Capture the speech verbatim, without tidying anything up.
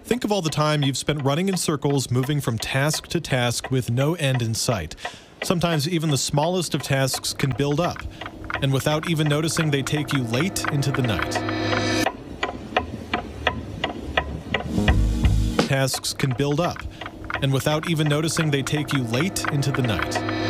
Think of all the time you've spent running in circles, moving from task to task with no end in sight. Sometimes even the smallest of tasks can build up, and without even noticing, they take you late into the night. Tasks can build up, and without even noticing, they take you late into the night.